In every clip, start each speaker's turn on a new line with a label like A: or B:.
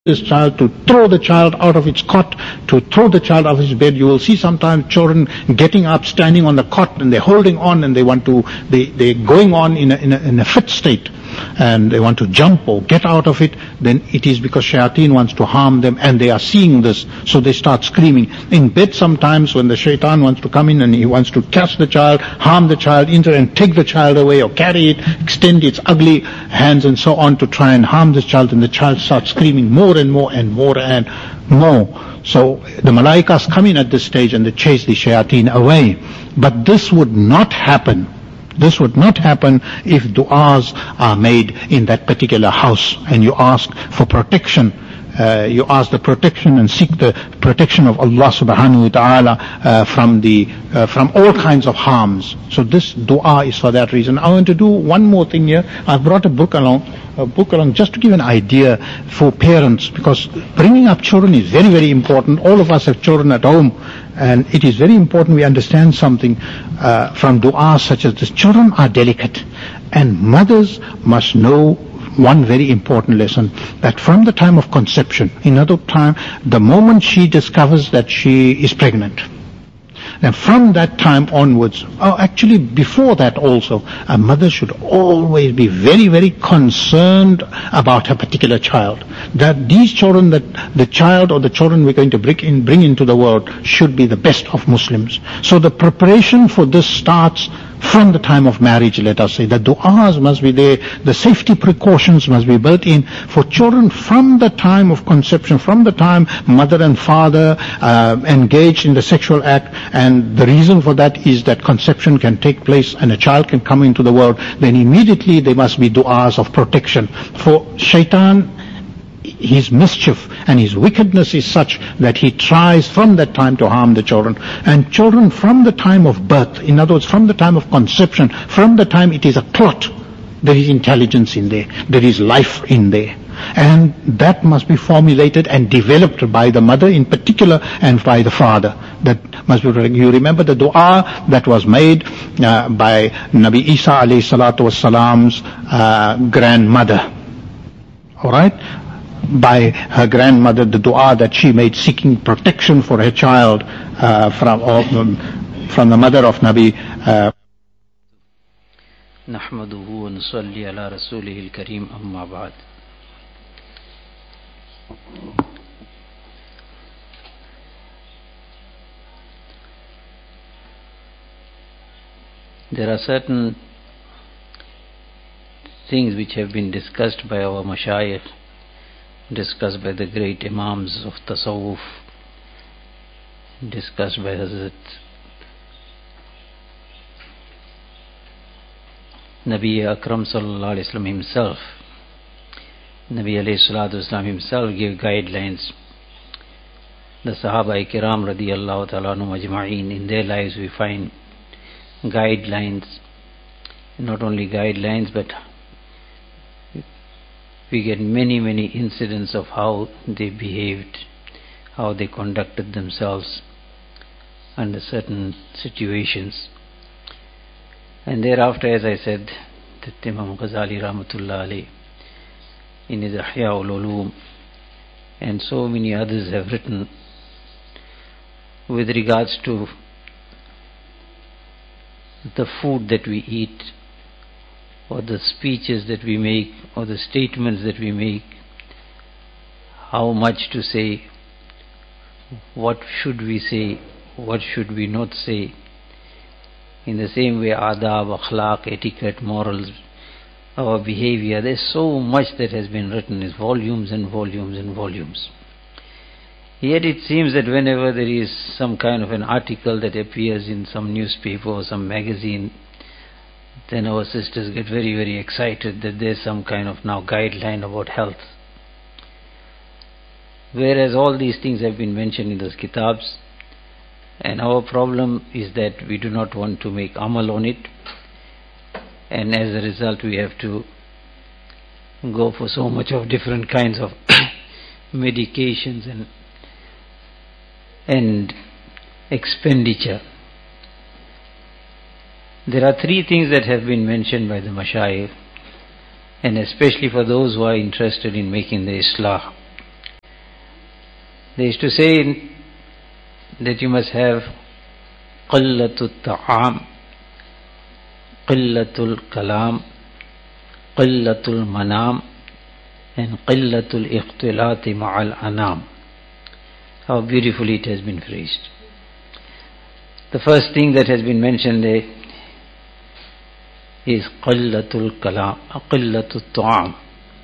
A: this child, to throw the child out of its cot, to throw the child out of his bed. You will see sometimes children getting up, standing on the cot, and they're holding on, and they're going on in a fit state, and they want to jump or get out of it. Then it is because shayateen wants to harm them, and they are seeing this, so they start screaming. In bed sometimes, when the shaitan wants to come in and he wants to catch the child, harm the child, and take the child away, or carry it, extend its ugly hands and so on to try and harm this child, and the child starts screaming more and more and more and more. So the malaikas come in at this stage and they chase the shayateen away. But this would not happen. This would not happen if du'as are made in that particular house and you ask for protection. You ask the protection and seek the protection of Allah subhanahu wa ta'ala from all kinds of harms. So this dua is for that reason. I want to do one more thing here. I've brought a book along just to give an idea for parents, because bringing up children is very, very important. All of us have children at home, and it is very important we understand something from dua such as this. Children are delicate, and mothers must know one very important lesson, that from the time of conception, in other time, the moment she discovers that she is pregnant, and from that time onwards, actually before that also, a mother should always be very, very concerned about her particular child. That these children, that the child or the children we're going to bring into the world should be the best of Muslims. So the preparation for this starts from the time of marriage, let us say. The du'as must be there, the safety precautions must be built in for children from the time of conception, from the time mother and father engaged in the sexual act. And the reason for that is that conception can take place and a child can come into the world. Then immediately there must be du'as of protection. For shaitan, his mischief and his wickedness is such that he tries from that time to harm the children. And children from the time of birth, in other words, from the time of conception, from the time it is a clot, there is intelligence in there, there is life in there. And that must be formulated and developed by the mother in particular and by the father. That must be. You remember the dua that was made by Nabi Isa alayhi salatu wasalam's grandmother. Alright? By her grandmother, the dua that she made seeking protection for her child from the mother of Nabi.
B: نحمده ونصلي على رسوله الكريم أما بعد. There are certain things which have been discussed by our mashayikh, discussed by the great imams of tasawwuf, discussed by Hazrat Nabi Akram sallallahu alaihi wasallam himself. Nabi alayhi salatu wasallam himself gave guidelines. The Sahaba Kiram radiyallahu ta'ala anhum ajma'een, in their lives we find guidelines, not only guidelines but we get many, many incidents of how they behaved, how they conducted themselves under certain situations. And thereafter, as I said, that Imam Ghazali Rahmatullah Alayh in his Ihya ul-Ulum and so many others have written with regards to the food that we eat, or the speeches that we make, or the statements that we make, how much to say, what should we say, what should we not say. In the same way, adab, akhlaq, etiquette, morals, our behavior, there's so much that has been written, is volumes and volumes and volumes. Yet it seems that whenever there is some kind of an article that appears in some newspaper or some magazine, then our sisters get very, very excited that there's some kind of now guideline about health. Whereas all these things have been mentioned in those kitabs, and our problem is that we do not want to make amal on it, and as a result we have to go for so much of different kinds of medications and expenditure. There are three things that have been mentioned by the mashayikh, and especially for those who are interested in making the islah. They used to say that you must have qillatul ta'am, qillatul kalam, qillatul manam, and qillatul ikhtilati ma'al anam. How beautifully it has been phrased. The first thing that has been mentioned there is qillatul kalam, qillatul ta'am.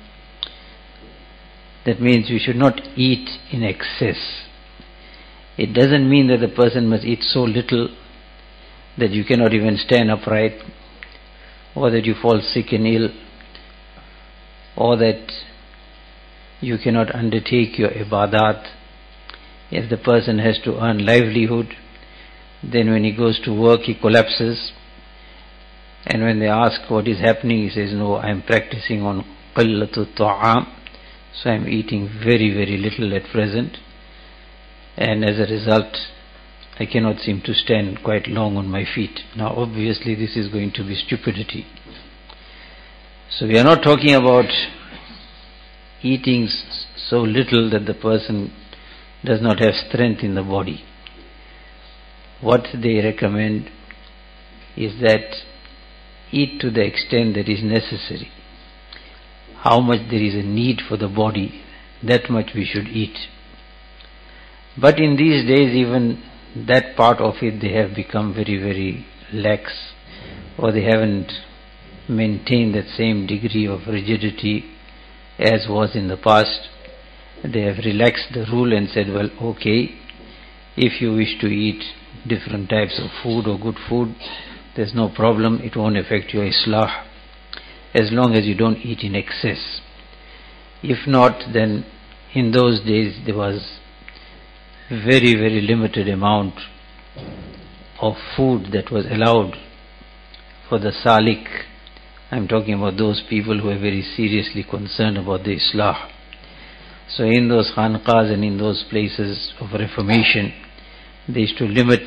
B: That means we should not eat in excess. It doesn't mean that the person must eat so little that you cannot even stand upright, or that you fall sick and ill, or that you cannot undertake your ibadat. If the person has to earn livelihood, then when he goes to work he collapses, and when they ask what is happening, he says, no, I am practicing on qillatul ta'am, so I am eating very, very little at present, and as a result I cannot seem to stand quite long on my feet. Now obviously this is going to be stupidity. So we are not talking about eating so little that the person does not have strength in the body. What they recommend is that eat to the extent that is necessary. How much there is a need for the body, that much we should eat. But in these days, even that part of it, they have become very, very lax, or they haven't maintained that same degree of rigidity as was in the past. They have relaxed the rule and said, well, okay, if you wish to eat different types of food or good food, there's no problem, it won't affect your islah, as long as you don't eat in excess. If not, then in those days there was very, very limited amount of food that was allowed for the salik. I'm talking about those people who are very seriously concerned about the islah. So in those khanqahs and in those places of reformation, they used to limit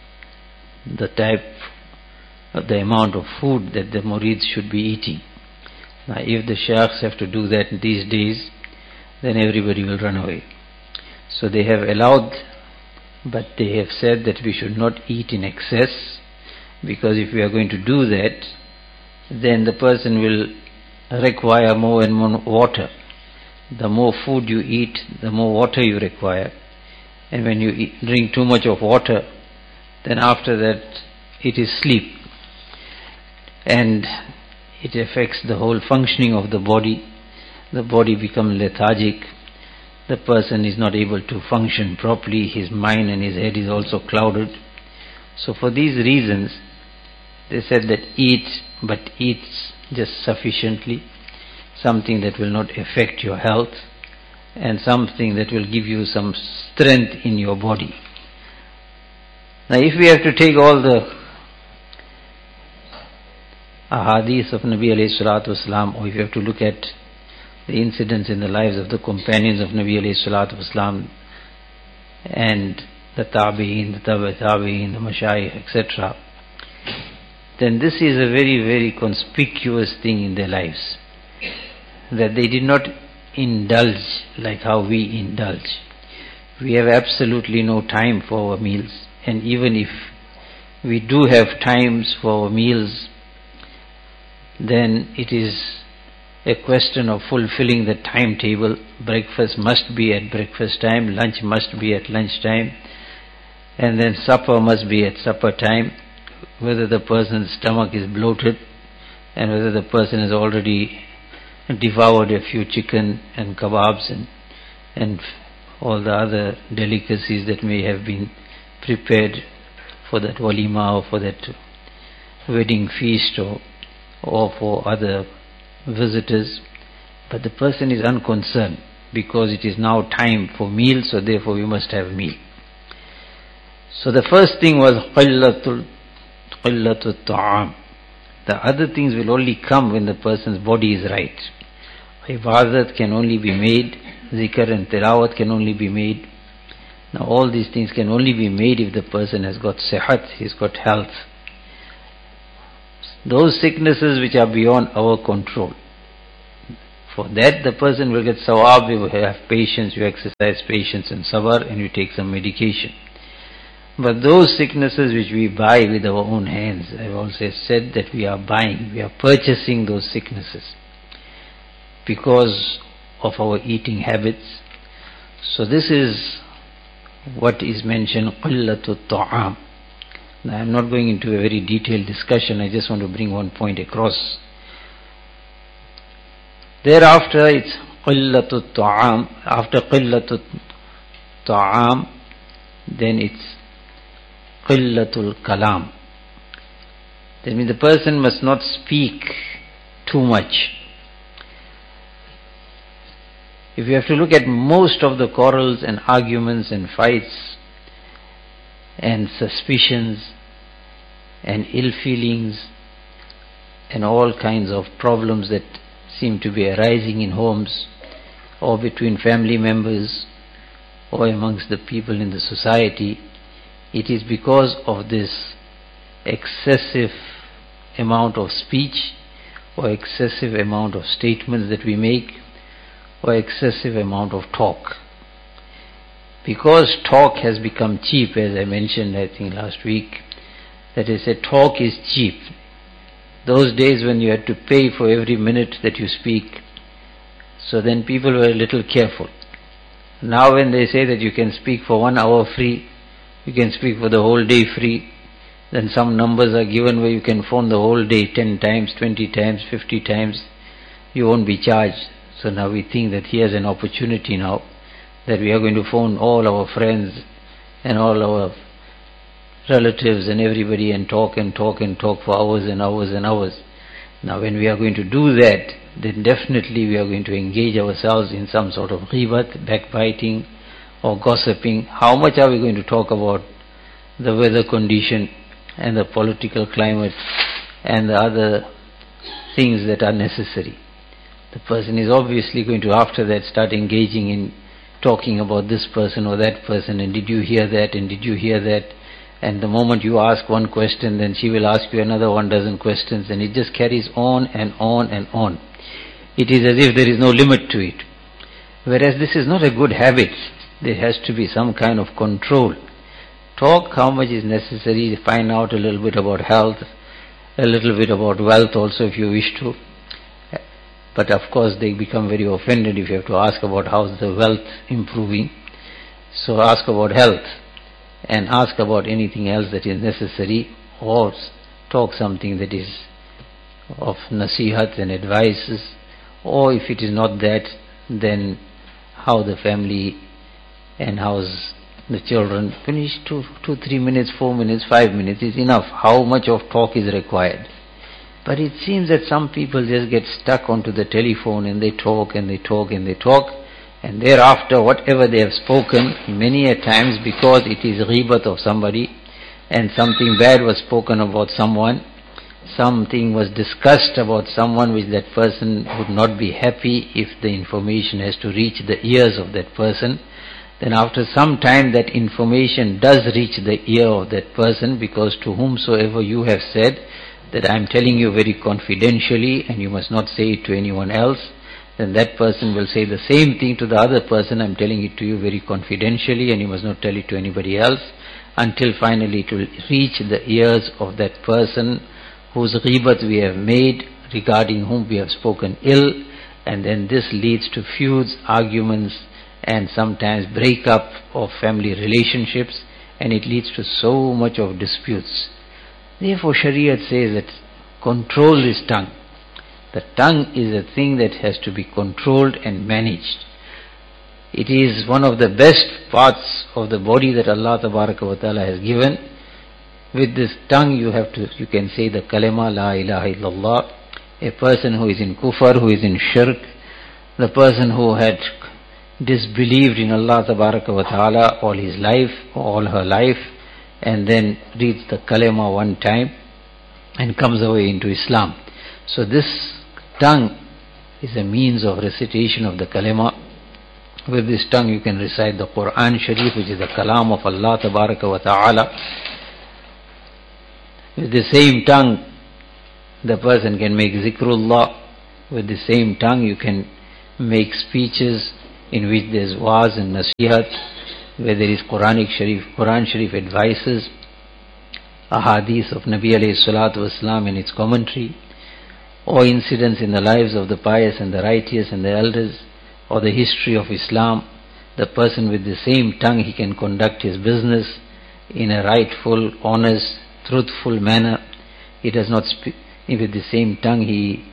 B: the amount of food that the murids should be eating. Now if the shaykhs have to do that these days, then everybody will run away. So they have allowed, but they have said that we should not eat in excess, because if we are going to do that, then the person will require more and more water. The more food you eat, the more water you require. And when you drink too much of water, then after that it is sleep. And it affects the whole functioning of the body. The body becomes lethargic. The person is not able to function properly. His mind and his head is also clouded. So for these reasons, they said that eat, but eat just sufficiently, something that will not affect your health, and something that will give you some strength in your body. Now if we have to take all the ahadith of Nabi alayhi salatu wasalam, or if you have to look at the incidents in the lives of the companions of Nabi alayhi salatu wasalam, and the tabi'in, the tabi'in, the mashayikh, etc., then this is a very, very conspicuous thing in their lives, that they did not indulge like how we indulge. We have absolutely no time for our meals, and even if we do have times for our meals, then it is a question of fulfilling the timetable. Breakfast must be at breakfast time, lunch must be at lunch time, and then supper must be at supper time, whether the person's stomach is bloated and whether the person has already devoured a few chicken and kebabs and all the other delicacies that may have been prepared for that walima or for that wedding feast or for other visitors. But the person is unconcerned because it is now time for meal, so therefore we must have meal. So the first thing was qillatul ta'am. The other things will only come when the person's body is right. Ibadat can only be made, zikr and tilawat can only be made. Now all these things can only be made if the person has got sihat, he's got health. Those sicknesses which are beyond our control, For that the person will get sawab, you have patience, you exercise patience and sabr, and you take some medication. But those sicknesses which we buy with our own hands, I've also said that we are buying, we are purchasing those sicknesses because of our eating habits. So this is what is mentioned, قِلَّةُ الطَّعَامِ. Now I'm not going into a very detailed discussion, I just want to bring one point across. Thereafter it's قِلَّةُ الطَّعَامِ. After قِلَّةُ الطَّعَامِ, then it's قِلَّةُ الْكَلَامِ. That means the person must not speak too much. If you have to look at most of the quarrels and arguments and fights and suspicions and ill feelings and all kinds of problems that seem to be arising in homes or between family members or amongst the people in the society, it is because of this excessive amount of speech or excessive amount of statements that we make or excessive amount of talk. Because talk has become cheap, as I mentioned I think last week, that is, talk is cheap. Those days when you had to pay for every minute that you speak, so then people were a little careful. Now when they say that you can speak for 1 hour free, you can speak for the whole day free, then some numbers are given where you can phone the whole day 10 times, 20 times, 50 times, you won't be charged. So now we think that here's an opportunity now, that we are going to phone all our friends and all our relatives and everybody and talk for hours and hours and hours. Now when we are going to do that, then definitely we are going to engage ourselves in some sort of ghibat, backbiting or gossiping. How much are we going to talk about the weather condition and the political climate and the other things that are necessary? The person is obviously going to after that start engaging in talking about this person or that person, and did you hear that, and did you hear that, and the moment you ask one question, then she will ask you another 1 dozen questions, and it just carries on and on and on. It is as if there is no limit to it. Whereas this is not a good habit. There has to be some kind of control. Talk how much is necessary, find out a little bit about health, a little bit about wealth also if you wish to. But of course they become very offended if you have to ask about how's the wealth improving. So ask about health and ask about anything else that is necessary, or talk something that is of nasihat and advices, or if it is not that, then how the family and how's the children. Finish 2, 3 minutes, 4 minutes, 5 minutes is enough. How much of talk is required? But it seems that some people just get stuck onto the telephone and they talk and they talk and they talk, and thereafter whatever they have spoken, many a times because it is ghibat of somebody and something bad was spoken about someone, something was discussed about someone which that person would not be happy if the information has to reach the ears of that person, then after some time that information does reach the ear of that person, because to whomsoever you have said that I am telling you very confidentially and you must not say it to anyone else, then that person will say the same thing to the other person, I am telling it to you very confidentially and you must not tell it to anybody else, until finally it will reach the ears of that person whose ghibat we have made, regarding whom we have spoken ill, and then this leads to feuds, arguments, and sometimes breakup of family relationships, and it leads to so much of disputes. Therefore Shariat says that control this tongue. The tongue is a thing that has to be controlled and managed. It is one of the best parts of the body that Allah Tabaraka wa Ta'ala has given. With this tongue you can say the kalima la ilaha illallah. A person who is in kufr, who is in shirk, the person who had disbelieved in Allah Tabaraka wa Ta'ala all his life, all her life, and then reads the kalima one time and comes away into Islam. So this tongue is a means of recitation of the kalima. With this tongue you can recite the Quran Sharif, which is the kalam of Allah Tabaraka wa Ta'ala. With the same tongue the person can make zikrullah. With the same tongue you can make speeches in which there is wa'az and nasihat, where there is Quran Sharif advices, ahadith of Nabi alayhi salatu wasalam and its commentary, or incidents in the lives of the pious and the righteous and the elders, or the history of Islam. The person with the same tongue, he can conduct his business in a rightful, honest, truthful manner. He does not speak with the same tongue. He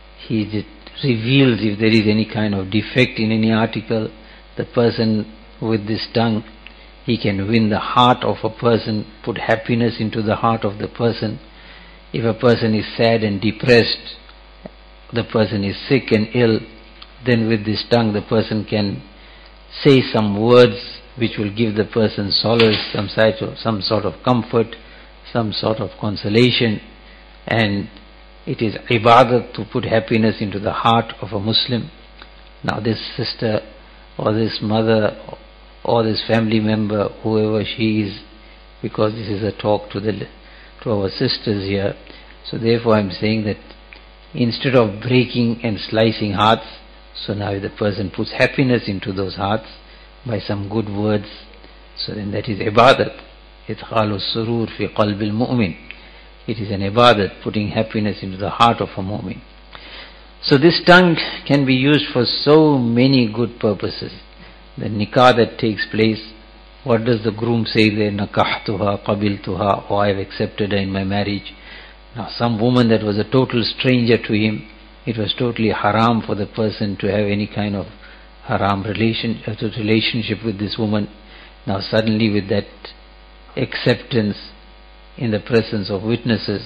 B: reveals if there is any kind of defect in any article. The person with this tongue, he can win the heart of a person, put happiness into the heart of the person. If a person is sad and depressed, the person is sick and ill, then with this tongue the person can say some words which will give the person solace, some sort of comfort, some sort of consolation. And it is ibadat to put happiness into the heart of a Muslim. Now this sister or this mother or this family member, whoever she is, because this is a talk to our sisters here, so therefore I am saying that instead of breaking and slicing hearts, so now if the person puts happiness into those hearts by some good words, so then that is ibadat. Idkhalu surur fi qalbil mu'min. It is an ibadat, putting happiness into the heart of a mu'min. So this tongue can be used for so many good purposes. The nikah that takes place, what does the groom say there? Nakahtuha, qabiltuha, or I have accepted her in my marriage. Now some woman that was a total stranger to him, it was totally haram for the person to have any kind of haram relationship with this woman. Now suddenly with that acceptance in the presence of witnesses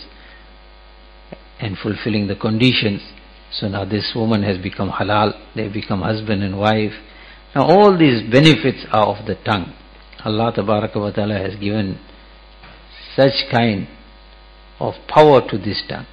B: and fulfilling the conditions, so now this woman has become halal, they become husband and wife. Now all these benefits are of the tongue. Allah Tabaraka wa Ta'ala has given such kind of power to this tongue.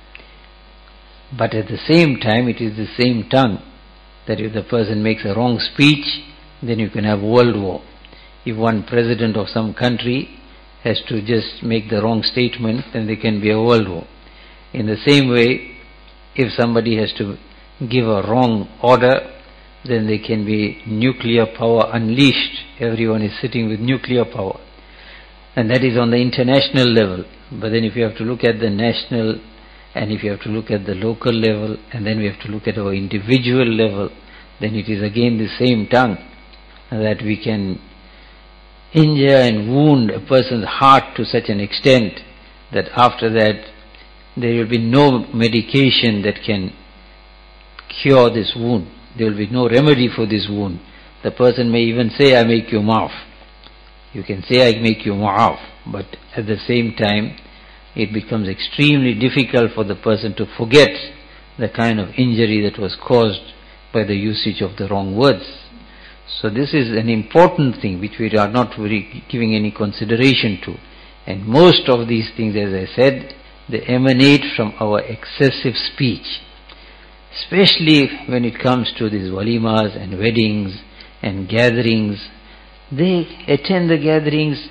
B: But at the same time, it is the same tongue that if the person makes a wrong speech, then you can have world war. If one president of some country has to just make the wrong statement, then there can be a world war. In the same way, if somebody has to give a wrong order, then there can be nuclear power unleashed. Everyone is sitting with nuclear power. And that is on the international level. But then if you have to look at the national, and if you have to look at the local level, and then we have to look at our individual level, then it is again the same tongue that we can injure and wound a person's heart to such an extent that after that there will be no medication that can cure this wound. There will be no remedy for this wound. The person may even say, I make you maaf. You can say, I make you maaf, but at the same time it becomes extremely difficult for the person to forget the kind of injury that was caused by the usage of the wrong words. So this is an important thing which we are not really giving any consideration to. And most of these things, as I said, they emanate from our excessive speech. Especially when it comes to these walimas and weddings and gatherings. They attend the gatherings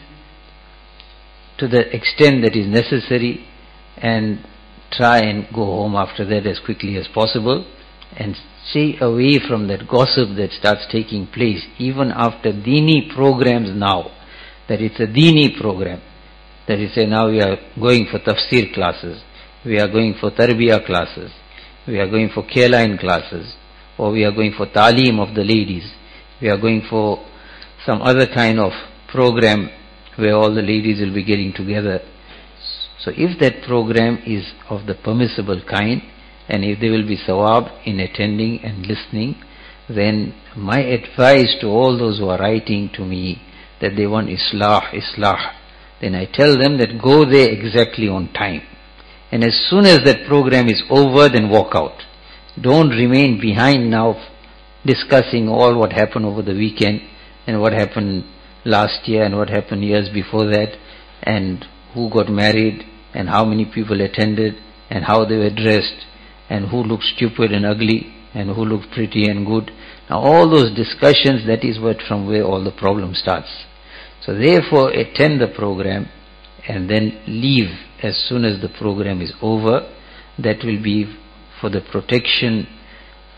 B: to the extent that is necessary and try and go home after that as quickly as possible and stay away from that gossip that starts taking place even after Dini programs now. That it's a Dini program. That is, say now we are going for tafsir classes, we are going for tarbiyah classes, we are going for care-line classes, or we are going for talim of the ladies, we are going for some other kind of program where all the ladies will be getting together. So if that program is of the permissible kind, and if there will be sawab in attending and listening, then my advice to all those who are writing to me that they want islah, then I tell them that go there exactly on time. And as soon as that program is over, then walk out. Don't remain behind now discussing all what happened over the weekend and what happened last year and what happened years before that and who got married and how many people attended and how they were dressed and who looked stupid and ugly and who looked pretty and good. Now all those discussions, that is what from where all the problem starts. So therefore attend the program and then leave as soon as the program is over. That will be for the protection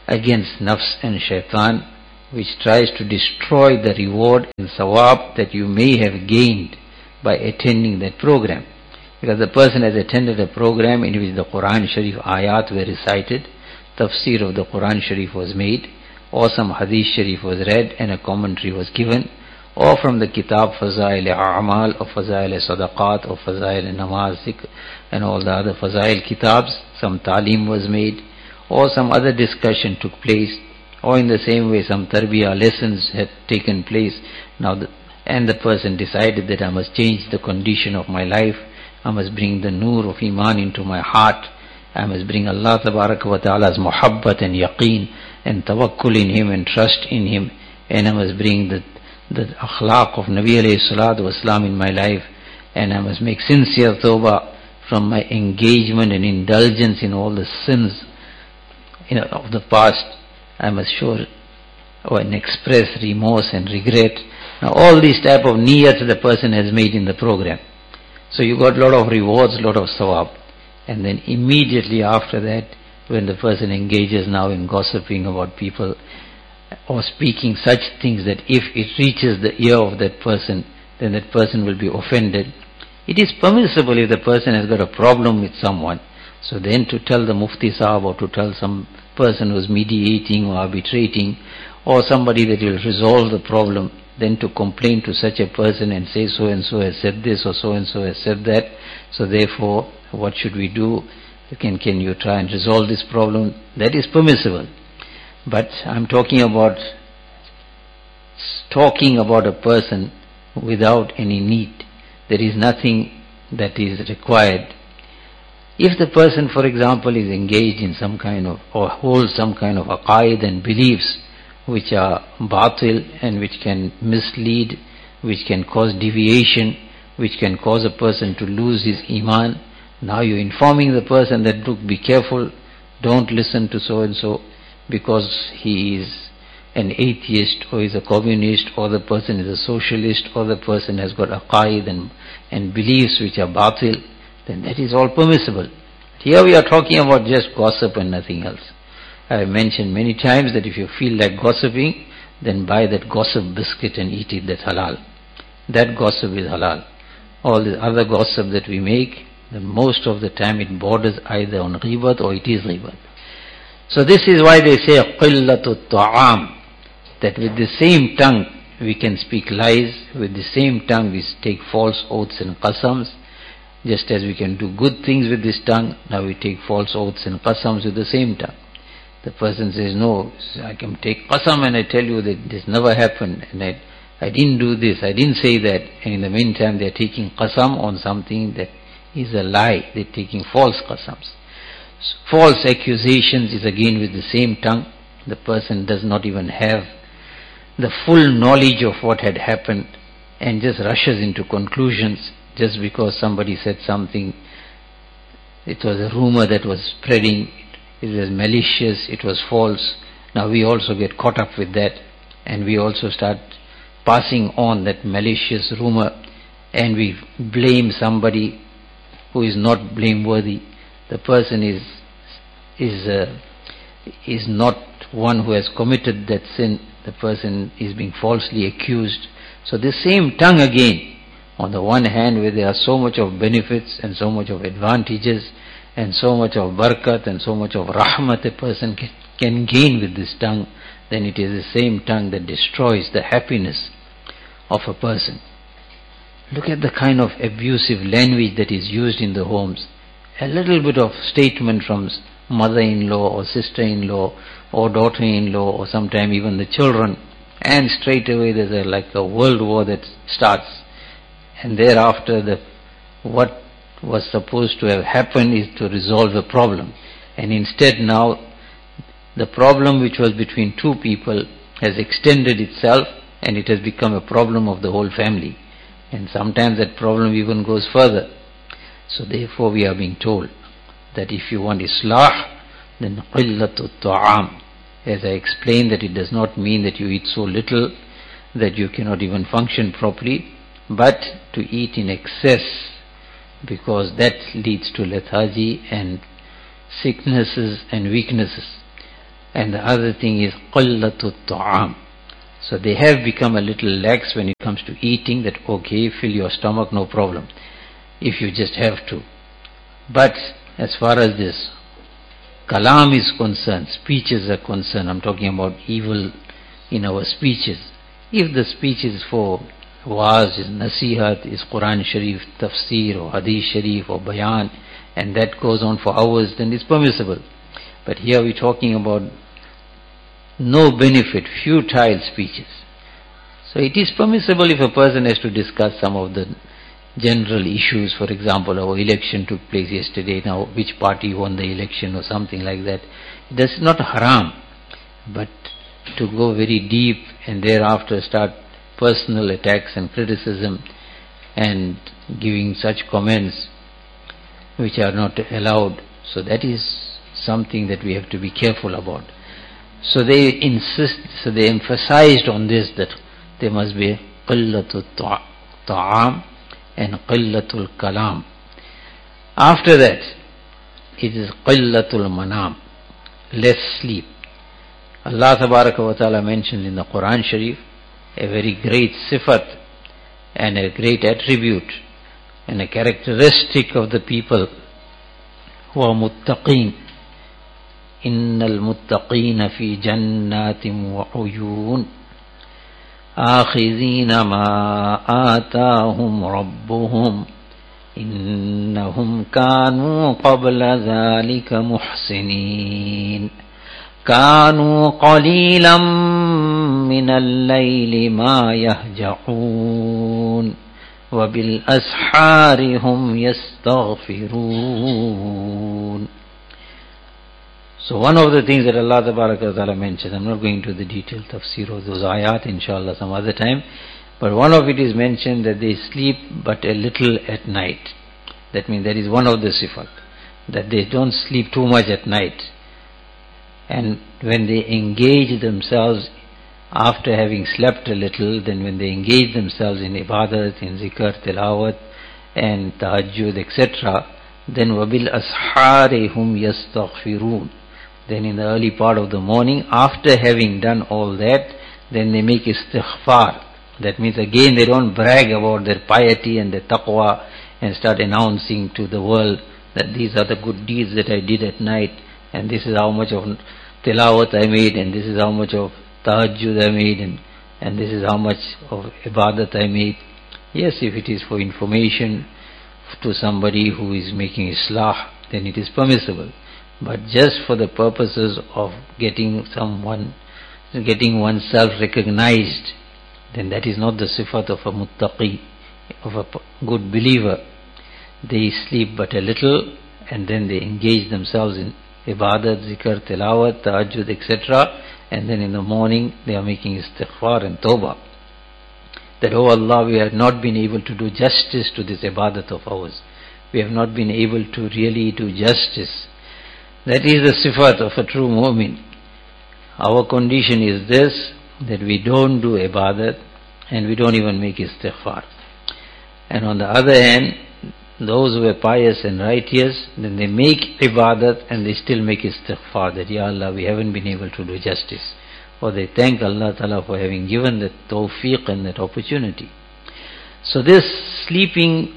B: against nafs and shaitan, which tries to destroy the reward and sawab that you may have gained by attending that program. Because the person has attended a program in which the Quran Sharif ayat were recited, tafsir of the Quran Sharif was made, or some hadith Sharif was read and a commentary was given, or from the kitab Fazail A'mal or Fazail Sadaqat or Fazail Namaz Zikr and all the other Fazail kitabs, some talim was made, or some other discussion took place, or in the same way some tarbiyah lessons had taken place. Now and the person decided that I must change the condition of my life, I must bring the nur of iman into my heart, I must bring Allah Tabaraka wa Ta'ala's muhabbat and yaqeen and tawakkul in Him and trust in Him, and I must bring the akhlaq of Nabi alayhi salatu wasalam in my life, and I must make sincere tawbah from my engagement and indulgence in all the sins of the past. I must show and express remorse and regret. Now all these type of niyats the person has made in the program. So you got a lot of rewards, lot of sawab. And then immediately after that, when the person engages now in gossiping about people or speaking such things that if it reaches the ear of that person, then that person will be offended. It is permissible if the person has got a problem with someone, so then to tell the Mufti Sahab or to tell some person who is mediating or arbitrating or somebody that will resolve the problem, then to complain to such a person and say so and so has said this or so and so has said that, so therefore what should we do? Can you try and resolve this problem? That is permissible. But I'm talking about a person without any need. There is nothing that is required. If the person, for example, is engaged in some kind of, or holds some kind of aqaid and beliefs which are batil and which can mislead, which can cause deviation, which can cause a person to lose his iman, now you're informing the person that, look, be careful, don't listen to so and so, because he is an atheist or is a communist, or the person is a socialist, or the person has got aqaid and beliefs which are batil, then that is all permissible. Here we are talking about just gossip and nothing else. I have mentioned many times that if you feel like gossiping, then buy that gossip biscuit and eat it, that's halal. That gossip is halal. All the other gossip that we make, then most of the time it borders either on ghibat or it is ghibat. So this is why they say qillatu ta'am, that with the same tongue we can speak lies, with the same tongue we take false oaths and qasams. Just as we can do good things with this tongue, now we take false oaths and qasams with the same tongue. The person says, no, I can take qasam and I tell you that this never happened, and I didn't do this, I didn't say that, and in the meantime they are taking qasam on something that is a lie. They are taking false qasams. So false accusations is again with the same tongue. The person does not even have the full knowledge of what had happened and just rushes into conclusions just because somebody said something. It was a rumor that was spreading, it was malicious, it was false. Now we also get caught up with that, and we also start passing on that malicious rumor, and we blame somebody who is not blameworthy. The person is not one who has committed that sin. The person is being falsely accused. So the same tongue again, on the one hand where there are so much of benefits and so much of advantages and so much of barakat and so much of rahmat a person can gain with this tongue, then it is the same tongue that destroys the happiness of a person. Look at the kind of abusive language that is used in the homes. A little bit of statement from mother-in-law or sister-in-law or daughter-in-law or sometime even the children, and straight away there's like a world war that starts, and thereafter what was supposed to have happened is to resolve a problem, and instead now the problem which was between two people has extended itself and it has become a problem of the whole family, and sometimes that problem even goes further. So therefore we are being told that if you want islah, then qillatu ta'am. As I explained, that it does not mean that you eat so little that you cannot even function properly, but to eat in excess, because that leads to lethargy and sicknesses and weaknesses. And the other thing is qallatu ta'am. So they have become a little lax when it comes to eating, that okay, fill your stomach, no problem, if you just have to. But as far as this kalam is concerned, speeches are concerned, I'm talking about evil in our speeches. If the speech is for waz, is nasihat, is Quran Sharif, tafsir or hadith Sharif or bayan, and that goes on for hours, then it's permissible. But here we're talking about no benefit, futile speeches. So it is permissible if a person has to discuss some of the general issues. For example, our election took place yesterday, now which party won the election or something like that. That's not haram. But to go very deep and thereafter start personal attacks and criticism and giving such comments which are not allowed, so that is something that we have to be careful about. So they emphasized on this, that there must be qillatul ta'am and qillatul kalam. After that, it is qillatul manam, less sleep. Allah Tabaraka wa Ta'ala mentioned in the Quran Sharif a very great sifat and a great attribute and a characteristic of the people who are muttaqeen. Innal muttaqeen fi jannatin wa uyun akhidhina ma atahum rabbuhum innahum kanu qabla dhalika muhsinin kanu qalilan min al-layli ma yahja'un wa bil ashari hum yastaghfirun. So one of the things that Allah Ta'ala mentions, I'm not going into the detailed tafsir of those ayat, inshallah some other time, but one of it is mentioned that they sleep but a little at night. That means that is one of the sifat, that they don't sleep too much at night. And when they engage themselves after having slept a little, then when they engage themselves in ibadat, in zikr, tilawat and tahajjud, etc., then wabil ashari hum yastaghfirun. Then in the early part of the morning, after having done all that, then they make istighfar. That means again they don't brag about their piety and their taqwa and start announcing to the world that these are the good deeds that I did at night, and this is how much of tilawat I made, and this is how much of tahajjud I made, and this is how much of ibadat I made. Yes, if it is for information to somebody who is making islah, then it is permissible. But just for the purposes of getting oneself recognized, then that is not the sifat of a muttaqi, of a good believer. They sleep but a little and then they engage themselves in ibadat, zikr, tilawat, tahajjud, etc. And then in the morning they are making istighfar and tawbah. That, oh Allah, we have not been able to do justice to this ibadat of ours. We have not been able to really do justice. That is the sifat of a true mu'min. Our condition is this, that we don't do ibadat and we don't even make istighfar. And on the other hand, those who are pious and righteous, then they make ibadat and they still make istighfar, that, Ya Allah, we haven't been able to do justice. Or they thank Allah Ta'ala for having given that tawfiq and that opportunity. So this sleeping,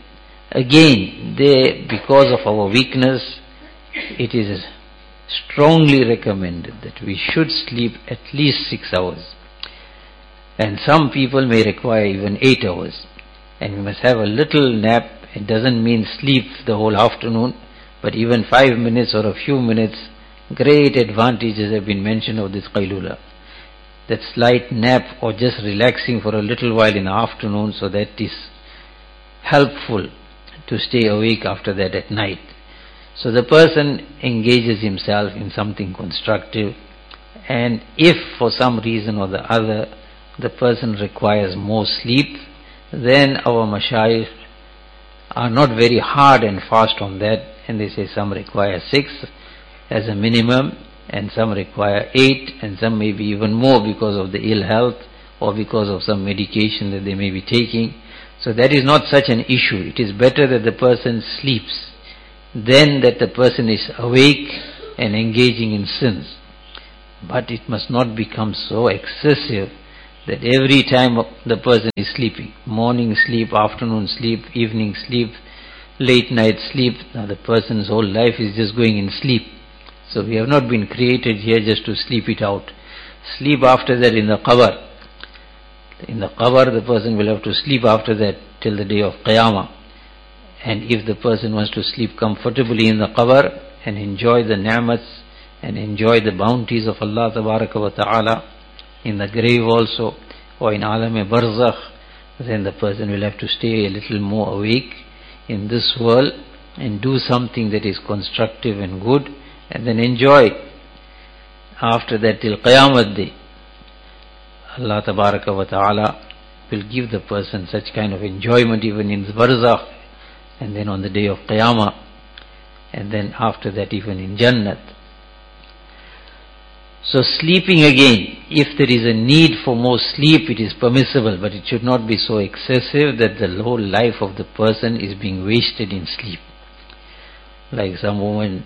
B: again, because of our weakness, it is strongly recommended that we should sleep at least 6 hours. And some people may require even 8 hours. And we must have a little nap. It doesn't mean sleep the whole afternoon, but even 5 minutes or a few minutes. Great advantages have been mentioned of this qailula. That slight nap or just relaxing for a little while in the afternoon, so that is helpful to stay awake after that at night. So the person engages himself in something constructive, and if for some reason or the other the person requires more sleep, then our mashayikh are not very hard and fast on that, and they say some require 6 as a minimum, and some require 8, and some maybe even more because of the ill health or because of some medication that they may be taking. So that is not such an issue. It is better that the person sleeps than that the person is awake and engaging in sins. But it must not become so excessive that every time the person is sleeping, morning sleep, afternoon sleep, evening sleep, late night sleep, now the person's whole life is just going in sleep. So we have not been created here just to sleep it out. Sleep after that in the qabr. In the qabr the person will have to sleep after that till the day of Qiyamah. And if the person wants to sleep comfortably in the qabr and enjoy the ni'mats and enjoy the bounties of Allah Tabaraka wa Ta'ala in the grave also, or in Alam-e-Barzakh, then the person will have to stay a little more awake in this world and do something that is constructive and good, and then enjoy after that till Qiyamah Day. Allah Tabaraka wa Ta'ala will give the person such kind of enjoyment even in the Barzakh, and then on the day of Qiyamah, and then after that even in Jannat. So sleeping again, if there is a need for more sleep, it is permissible, but it should not be so excessive that the whole life of the person is being wasted in sleep. Like some woman,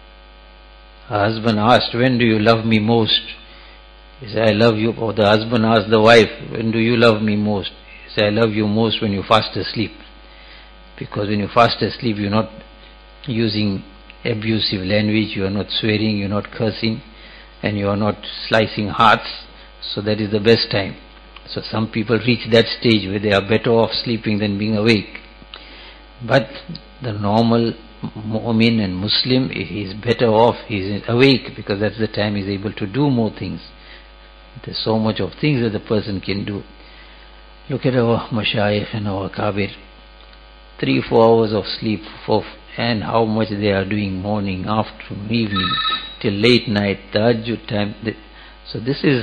B: her husband asked, when do you love me most? He said, I love you. Or the husband asked the wife, when do you love me most? He said, I love you most when you fast asleep. Because when you fast asleep, you're not using abusive language, you are not swearing, you're not cursing, and you are not slicing hearts, so that is the best time. So some people reach that stage where they are better off sleeping than being awake. But the normal mu'min and Muslim, he is better off, he is awake, because that's the time he is able to do more things. There's so much of things that the person can do. Look at our mashayikh and our kabir. 3-4 hours of sleep, and how much they are doing morning, afternoon, evening, till late night, tahajjud time. So this is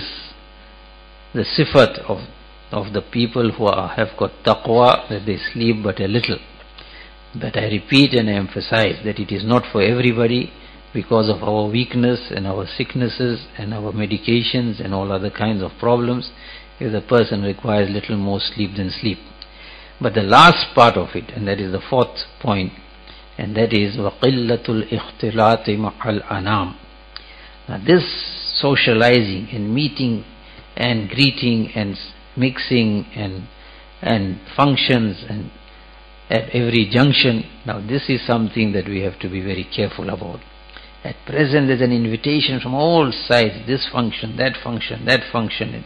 B: the sifat of the people who have got taqwa, that they sleep but a little. But I repeat and I emphasize that it is not for everybody, because of our weakness and our sicknesses and our medications and all other kinds of problems. If the person requires little more sleep, then sleep. But the last part of it, and that is the fourth point, and that is وَقِلَّةُ الْإِخْتِلَاطِ مَعَ الْأَنَامِ. Now this socializing and meeting and greeting and mixing and functions and at every junction, now this is something that we have to be very careful about. At present there's an invitation from all sides, this function, that function, that function.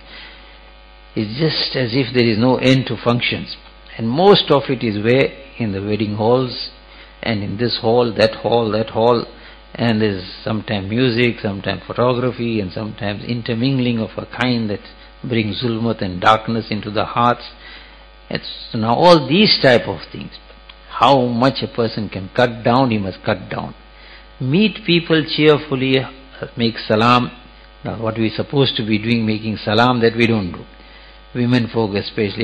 B: It's just as if there is no end to functions. And most of it is where? In the wedding halls, and in this hall, that hall, that hall. And there's sometimes music, sometimes photography, and sometimes intermingling of a kind that brings zulmat and darkness into the hearts. So now all these type of things, how much a person can cut down, he must cut down. Meet people cheerfully, make salam. Now what we're supposed to be doing, making salam, that we don't do. Women folk especially,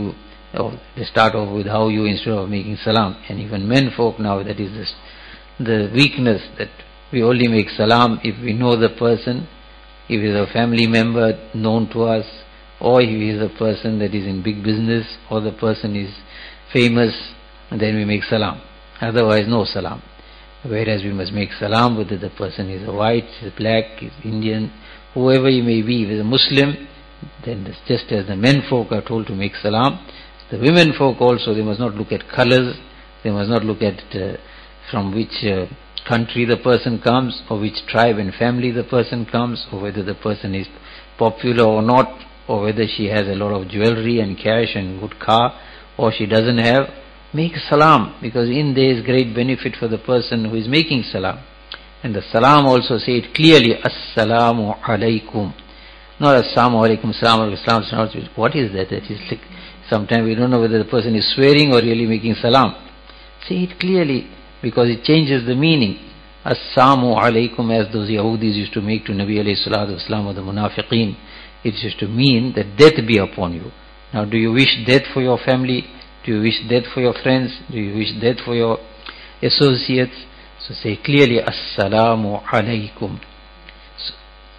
B: they start off with how you instead of making salam. And even men folk now, that is the weakness, that we only make salam if we know the person, if he is a family member known to us, or if he is a person that is in big business, or the person is famous, and then we make salam. Otherwise no salam. Whereas we must make salam whether the person is a white, is black, is Indian, whoever he may be. If he is a Muslim, then just as the men folk are told to make salam, the women folk also, they must not look at colors, they must not look at from which country the person comes, or which tribe and family the person comes, or whether the person is popular or not, or whether she has a lot of jewelry and cash and good car, or she doesn't have. Make salam, because in there is great benefit for the person who is making salam. And the salam also say it clearly, Assalamu alaikum. Not Assalamu alaikum, Assalamu alaikum. What is that? That is like, sometimes we don't know whether the person is swearing or really making salam. Say it clearly, because it changes the meaning. Assalamu alaikum, as those Yahudis used to make to Nabi alayhi salatu wasalam or the munafiqeen. It used to mean that death be upon you. Now do you wish death for your family? Do you wish death for your friends? Do you wish death for your associates? So say clearly, Assalamu alaikum. So,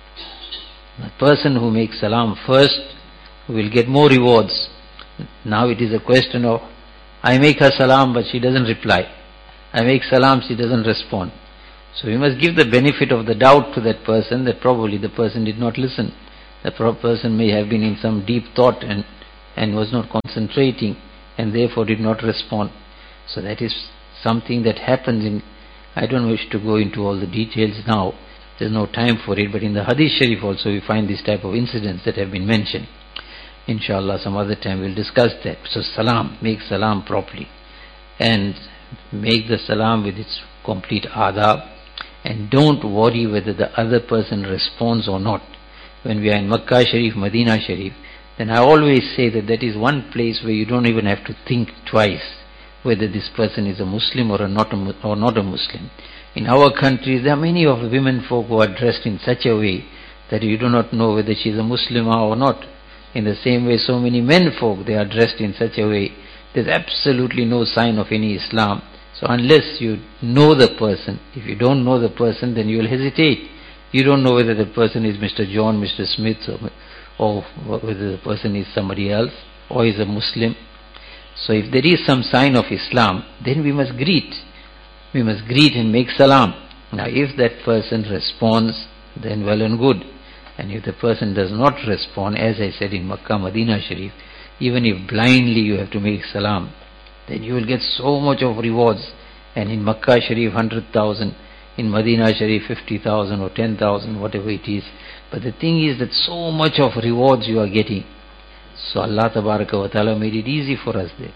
B: the person who makes salam first will get more rewards. Now it is a question of, I make her salam but she doesn't reply. I make salam, she doesn't respond. So we must give the benefit of the doubt to that person, that probably the person did not listen. The person may have been in some deep thought and was not concentrating, and therefore did not respond. So that is something that happens in, I don't wish to go into all the details now, there's no time for it, but in the Hadith Sharif also we find this type of incidents that have been mentioned. Inshallah some other time we'll discuss that. So salam, make salam properly, and make the salam with its complete adab, and don't worry whether the other person responds or not. When we are in Makkah Sharif, Medina Sharif, then I always say that that is one place where you don't even have to think twice whether this person is a Muslim or not a Muslim. In our countries, there are many of the women folk who are dressed in such a way that you do not know whether she is a Muslimah or not. In the same way, so many men folk, they are dressed in such a way, there's absolutely no sign of any Islam. So unless you know the person, if you don't know the person, then you will hesitate. You don't know whether the person is Mr. John, Mr. Smith, or whether the person is somebody else, or is a Muslim. So if there is some sign of Islam, then we must greet. We must greet and make salam. Now if that person responds, then well and good. And if the person does not respond, as I said in Makkah, Medina Sharif, even if blindly you have to make salam, then you will get so much of rewards. And in Makkah Sharif 100,000, in Medina Sharif 50,000 or 10,000, whatever it is. But the thing is that so much of rewards you are getting. So Allah Tabaraka wa Ta'ala made it easy for us there.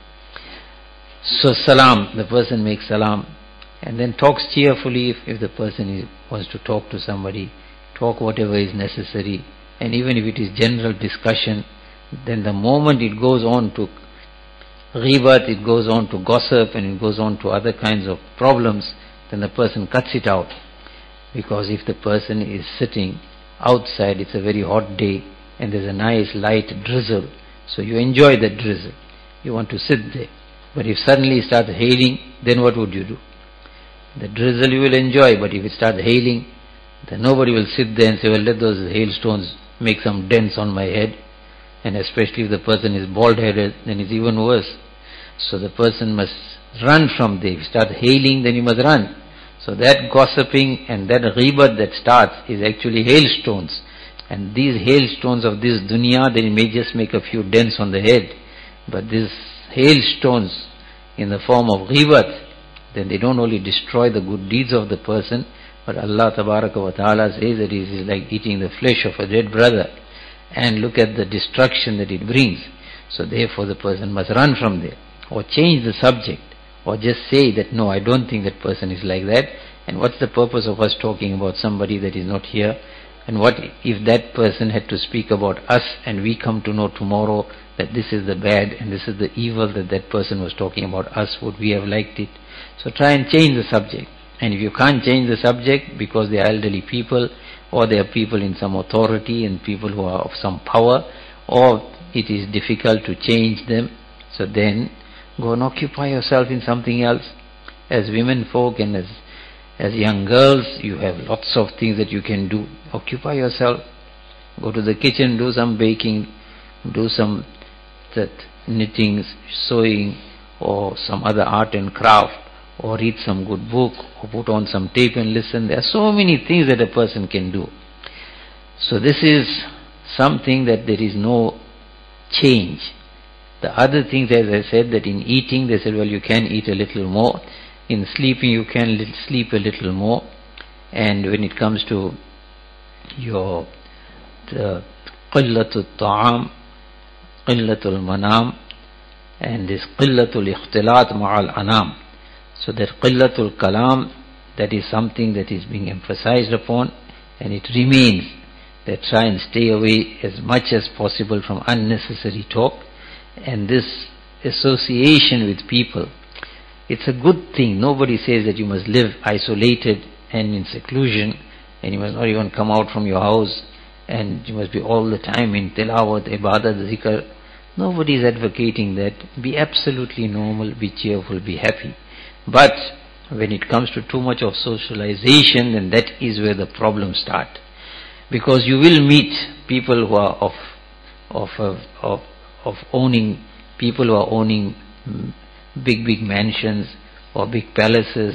B: So salam, the person makes salam, and then talks cheerfully. If the person wants to talk to somebody, talk whatever is necessary. And even if it is general discussion, then the moment it goes on to ghibat, it goes on to gossip, and it goes on to other kinds of problems, then the person cuts it out. Because if the person is sitting outside, it's a very hot day, and there's a nice light drizzle, so you enjoy that drizzle, you want to sit there. But if suddenly it starts hailing, then what would you do? The drizzle you will enjoy, but if it starts hailing, then nobody will sit there and say, well, let those hailstones make some dents on my head. And especially if the person is bald-headed, then it's even worse. So the person must run from there. If it starts hailing, then you must run. So that gossiping and that ghibat that starts is actually hailstones. And these hailstones of this dunya, then it may just make a few dents on the head. But these hailstones in the form of ghibat, then they don't only destroy the good deeds of the person, but Allah Tabaraka wa Ta'ala says that it is like eating the flesh of a dead brother. And look at the destruction that it brings. So therefore the person must run from there, or change the subject, or just say that no, I don't think that person is like that. And what's the purpose of us talking about somebody that is not here? And what if that person had to speak about us, and we come to know tomorrow that this is the bad and this is the evil that that person was talking about us? Would we have liked it? So try and change the subject. And if you can't change the subject because they are elderly people, or they are people in some authority and people who are of some power, or it is difficult to change them, so then go and occupy yourself in something else. As women folk and as young girls, you have lots of things that you can do. Occupy yourself. Go to the kitchen, do some baking, do some knitting, sewing, or some other art and craft, or read some good book, or put on some tape and listen. There are so many things that a person can do. So this is something that there is no change. The other things, as I said, that in eating, they said, well, you can eat a little more. In sleeping, you can sleep a little more. And when it comes to your qillatul ta'am, qillatul manam, and this qillatul ikhtilat ma'al anam. So that qillatul kalam, that is something that is being emphasized upon, and it remains that try and stay away as much as possible from unnecessary talk. And this association with people, it's a good thing. Nobody says that you must live isolated and in seclusion, and you must not even come out from your house, and you must be all the time in tilawat, ibadat, zikr. Nobody is advocating that. Be absolutely normal, be cheerful, be happy. But when it comes to too much of socialization, then that is where the problems start. Because you will meet people who are owning, people who are owning big mansions or big palaces,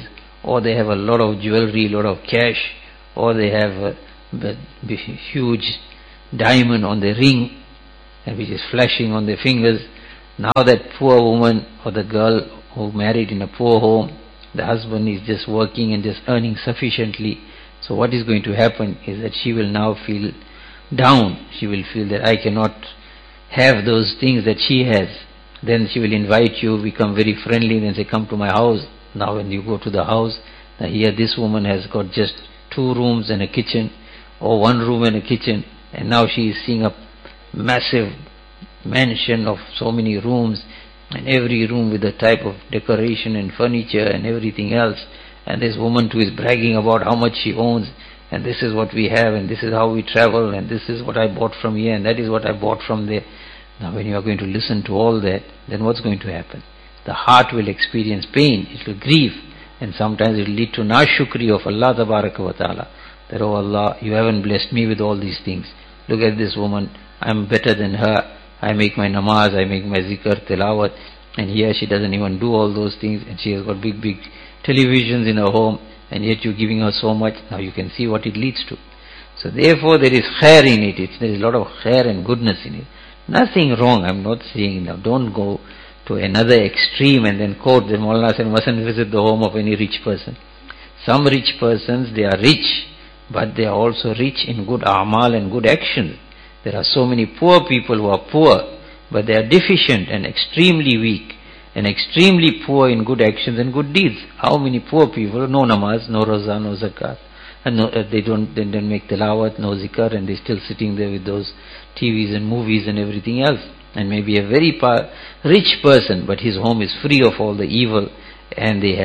B: or they have a lot of jewelry, a lot of cash, or they have a huge diamond on their ring, and which is flashing on their fingers. Now that poor woman or the girl who married in a poor home, the husband is just working and just earning sufficiently. So what is going to happen is that she will now feel down. She will feel that I cannot have those things that she has. Then she will invite you, become very friendly, then say, come to my house. Now when you go to the house, now here this woman has got just 2 rooms and a kitchen, or 1 room and a kitchen, and now she is seeing a massive mansion of so many rooms, and every room with a type of decoration and furniture and everything else. And this woman too is bragging about how much she owns, and this is what we have, and this is how we travel, and this is what I bought from here, and that is what I bought from there. Now when you are going to listen to all that, then what's going to happen? The heart will experience pain, it will grieve, and sometimes it will lead to nashukri of Allah Tabaraka wa Ta'ala. That, oh Allah, you haven't blessed me with all these things. Look at this woman, I'm better than her. I make my namaz, I make my zikr, tilawat, and here she doesn't even do all those things, and she has got big televisions in her home, and yet you're giving her so much. Now you can see what it leads to. So therefore there is khair in it. There is a lot of khair and goodness in it. Nothing wrong, I'm not saying now. Don't go to another extreme and then quote that Maulana said mustn't visit the home of any rich person. Some rich persons, they are rich, but they are also rich in good a'mal and good actions. There are so many poor people who are poor, but they are deficient and extremely weak and extremely poor in good actions and good deeds. How many poor people, no namaz, no roza, no zakat, and they don't make tilawat, no zikr, and they're still sitting there with those TVs and movies and everything else. And maybe a very rich person, but his home is free of all the evil, and they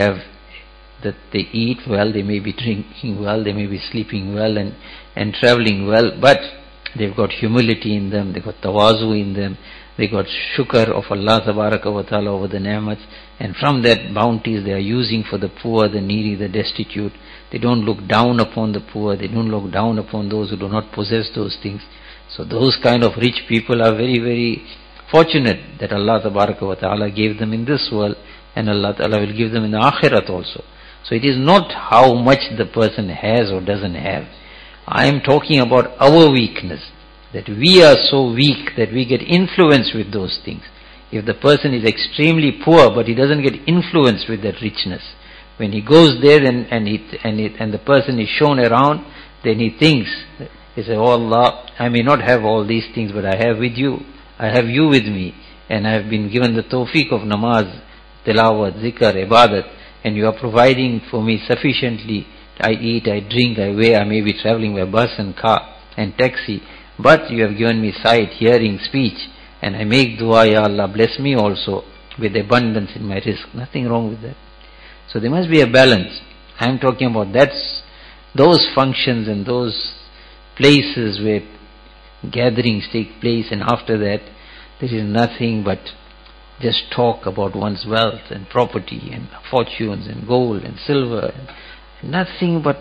B: eat well, they may be drinking well, they may be sleeping well and traveling well, but they've got humility in them, they've got tawazu in them, they got shukr of Allah Tabaraka wa Ta'ala over the ni'mats, and from that bounties they are using for the poor, the needy, the destitute. They don't look down upon the poor, they don't look down upon those who do not possess those things. So those kind of rich people are very, very fortunate that Allah Tabaraka wa Ta'ala gave them in this world, and Allah Ta'ala will give them in the akhirat also. So it is not how much the person has or doesn't have. I am talking about our weakness, that we are so weak that we get influenced with those things. If the person is extremely poor but he doesn't get influenced with that richness, when he goes there and the person is shown around, then he thinks, he says, oh Allah, I may not have all these things, but I have with you. I have you with me, and I have been given the tawfiq of namaz, tilawat, zikr, ibadat, and you are providing for me sufficiently. I eat, I drink, I wear, I may be traveling by bus and car and taxi, but you have given me sight, hearing, speech, and I make dua, Ya Allah, bless me also with abundance in my rizq. Nothing wrong with that. So there must be a balance. I am talking about those functions and those places where gatherings take place, and after that there is nothing but just talk about one's wealth and property and fortunes and gold and silver, and nothing but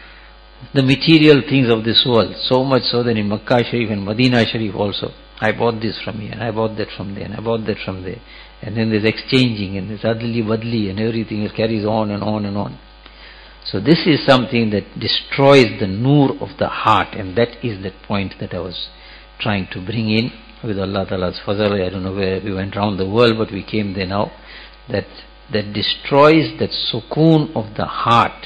B: the material things of this world. So much so that in Makkah Sharif and Medina Sharif also, I bought this from here, and I bought that from there, and I bought that from there, and then there's exchanging, and there's adli badli, and everything else carries on and on and on. So this is something that destroys the nur of the heart, and that is the point that I was trying to bring in with Allah Ta'ala's fazal. I don't know where we went around the world, but we came there now. That destroys that sukoon of the heart.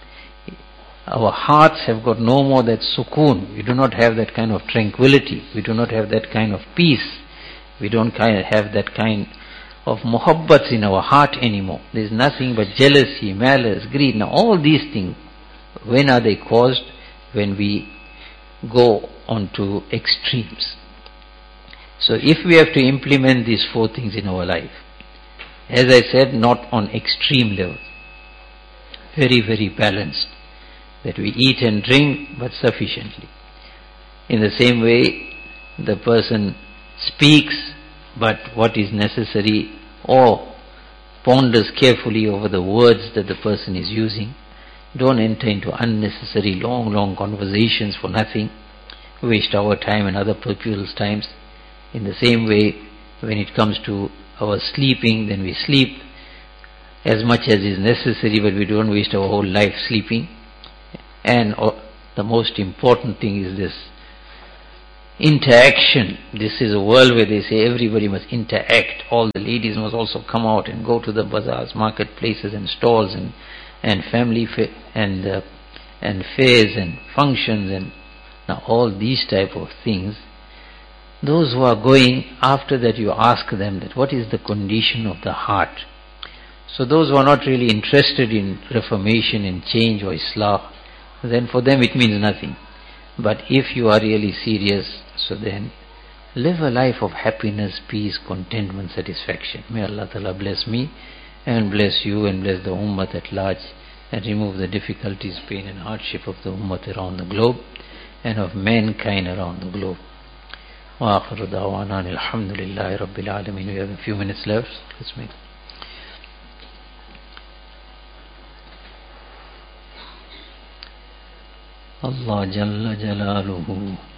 B: Our hearts have got no more that sukoon. We do not have that kind of tranquility. We do not have that kind of peace. We don't have that kind of muhabbat in our heart anymore. There is nothing but jealousy, malice, greed. Now all these things, when are they caused? When we go on to extremes. So if we have to implement these 4 things in our life, as I said, not on extreme level, very, very balanced, that we eat and drink but sufficiently. In the same way, the person speaks but what is necessary, or ponders carefully over the words that the person is using. Don't enter into unnecessary long conversations for nothing, waste our time and other people's times. In the same way, when it comes to our sleeping, then we sleep as much as is necessary, but we don't waste our whole life sleeping. And the most important thing is this interaction. This is a world where they say everybody must interact. All the ladies must also come out and go to the bazaars, marketplaces and stalls and family and fairs and functions and now all these type of things. Those who are going, after that you ask them that what is the condition of the heart. So those who are not really interested in reformation and change or Islah, then for them it means nothing. But if you are really serious, so then live a life of happiness, peace, contentment, satisfaction. May Allah Ta'ala bless me and bless you and bless the Ummah at large and remove the difficulties, pain and hardship of the Ummah around the globe and of mankind around the globe. Wa akhiru da'wana alhamdulillahi rabbil alameen. We have a few minutes left. Let's make Allah Jalla Jalaluhu